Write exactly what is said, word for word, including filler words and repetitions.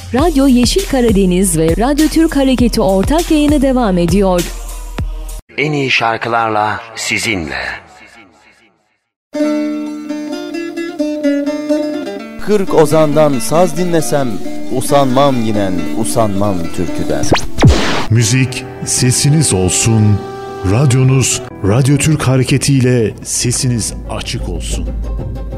Radyo Yeşil Karadeniz ve Radyo Türk Hareketi ortak yayını devam ediyor. En iyi şarkılarla sizinle. Kırk ozandan saz dinlesem, usanmam yinen, usanmam türküden. Müzik sesiniz olsun, radyonuz Radyo Türk Hareketi ile sesiniz açık olsun.